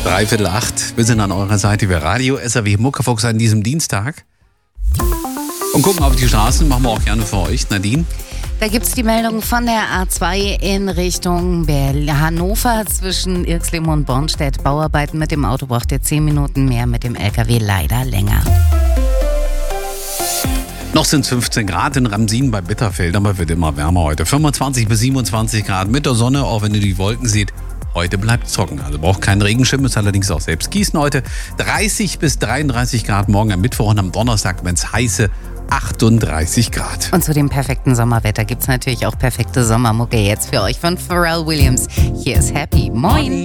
7:45. Wir sind an eurer Seite über Radio SAW Muckefuchs an diesem Dienstag. Und gucken auf die Straßen, machen wir auch gerne für euch. Nadine? Da gibt es die Meldung von der A2 in Richtung Hannover zwischen Irxleben und Bornstedt. Bauarbeiten mit dem Auto braucht ihr 10 Minuten mehr, mit dem LKW leider länger. Noch sind es 15 Grad in Ramsin bei Bitterfeld, aber wird immer wärmer heute. 25 bis 27 Grad mit der Sonne, auch wenn ihr die Wolken seht. Heute bleibt es trocken, also braucht keinen Regenschirm, ist allerdings auch selbst gießen heute. 30 bis 33 Grad morgen am Mittwoch und am Donnerstag, wenn es heiße 38 Grad. Und zu dem perfekten Sommerwetter gibt es natürlich auch perfekte Sommermucke jetzt für euch von Pharrell Williams. Hier ist Happy. Moin!